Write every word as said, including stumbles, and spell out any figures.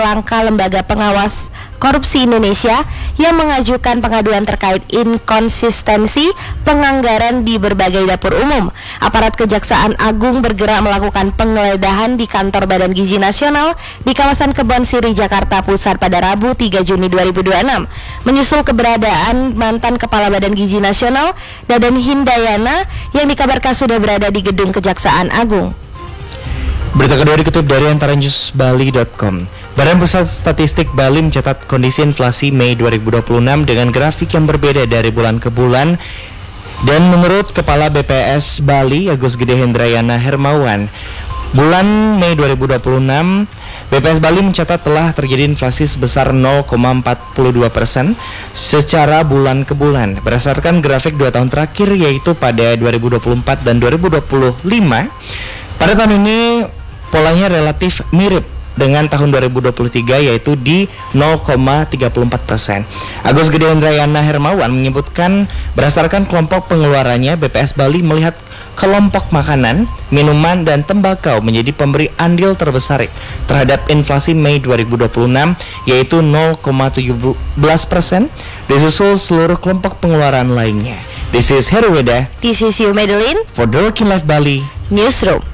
langkah Lembaga Pengawas Korupsi Indonesia yang mengajukan pengaduan terkait inkonsistensi penganggaran di berbagai dapur umum. Aparat Kejaksaan Agung bergerak melakukan penggeledahan di kantor Badan Gizi Nasional di kawasan Kebon Siri, Jakarta Pusat pada Rabu tiga Juni dua ribu dua puluh enam. Menyusul keberadaan mantan Kepala Badan Gizi Nasional, Dadan Hindayana, yang dikabarkan sudah berada di gedung Kejaksaan Agung. Berita kedua dikutip dari antara news bali dot com. Badan Pusat Statistik Bali mencatat kondisi inflasi Mei dua ribu dua puluh enam dengan grafik yang berbeda dari bulan ke bulan. Dan menurut Kepala B P S Bali, Agus Gede Hendrayana Hermawan, bulan Mei dua ribu dua puluh enam, B P S Bali mencatat telah terjadi inflasi sebesar nol koma empat dua persen secara bulan ke bulan. Berdasarkan grafik dua tahun terakhir, yaitu pada dua ribu dua puluh empat dan dua ribu dua puluh lima, pada tahun ini polanya relatif mirip dengan tahun dua ribu dua puluh tiga, yaitu di nol koma tiga empat persen. Agus Gede Hendrayana Hermawan menyebutkan berdasarkan kelompok pengeluarannya, B P S Bali melihat kelompok makanan, minuman, dan tembakau menjadi pemberi andil terbesar terhadap inflasi Mei dua ribu dua puluh enam, yaitu nol koma tujuh belas persen, disusul seluruh kelompok pengeluaran lainnya. This is Heruweda. This is you, Madeline. For The Working Life Bali Newsroom.